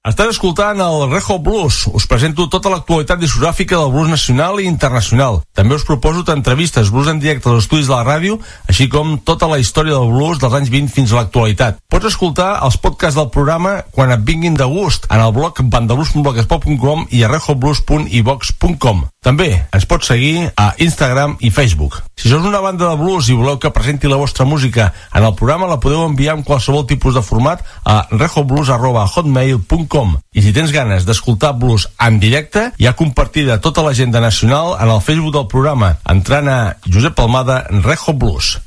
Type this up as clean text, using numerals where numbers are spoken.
Estàs escoltant el Rejo Blues. Us presento tota l'actualitat discogràfica del blues nacional i internacional. També us proposo entrevistes, blues en directe als estudis de la ràdio, així com tota la història del blues dels anys 20 fins a l'actualitat. Pots escoltar els podcasts del programa quan et vinguin de gust en el blog bandablues.blogspot.com i a rejoblues.ivox.com. També ens pots seguir a Instagram i Facebook. Si sou una banda de blues i voleu que presenti la vostra música en el programa, la podeu enviar en qualsevol tipus de format a rejoblues@hotmail.com. I si tens ganes d'escoltar blues en directe, hi ha compartida tota l'agenda nacional en el Facebook del programa, entrant a Josep Palmada Rejo Blues.